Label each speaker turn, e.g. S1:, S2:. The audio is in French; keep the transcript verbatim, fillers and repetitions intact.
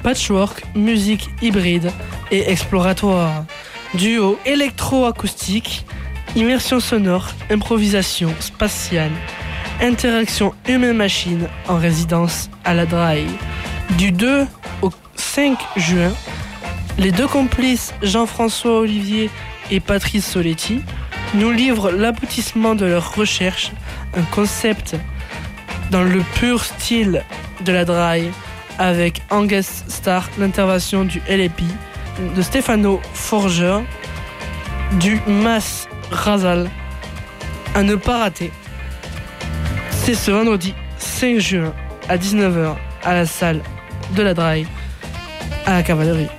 S1: patchwork, musique hybride et exploratoire. Duo électro-acoustique, immersion sonore, improvisation spatiale, interaction humain-machine en résidence à la Draille. Du deux au cinq juin, les deux complices Jean-François Olivier et Patrice Soletti nous livrent l'aboutissement de leurs recherches, un concept dans le pur style de la Draille, avec en guest star l'intervention du L A P, de Stefano Forger, du Mas Razal, à ne pas rater. C'est ce vendredi cinq juin à dix-neuf heures à la salle de la Draille, à la Cavalerie.